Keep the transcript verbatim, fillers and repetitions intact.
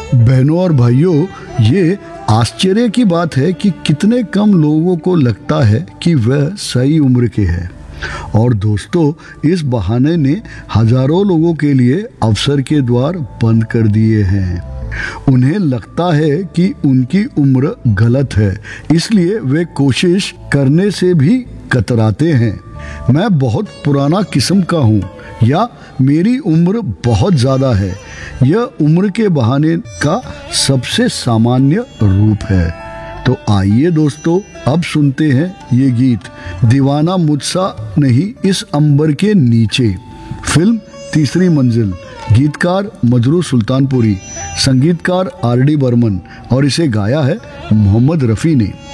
बहनों और भाइयों, ये आश्चर्य की बात है कि कितने कम लोगों को लगता है कि वह सही उम्र के हैं। और दोस्तों, इस बहाने ने हजारों लोगों के लिए अवसर के द्वार बंद कर दिए हैं। उन्हें लगता है कि उनकी उम्र गलत है, इसलिए वे कोशिश करने से भी कतराते हैं। मैं बहुत पुराना किस्म का हूँ, या मेरी उम्र बहुत ज़्यादा है। यह उम्र के बहाने का सबसे सामान्य रूप है। तो आइए दोस्तों, अब सुनते हैं ये गीत, दीवाना मुझसा नहीं इस अंबर के नीचे। फिल्म तीसरी मंजिल, गीतकार मजरू सुल्तानपुरी, संगीतकार आर डी बर्मन, और इसे गाया है मोहम्मद रफ़ी ने।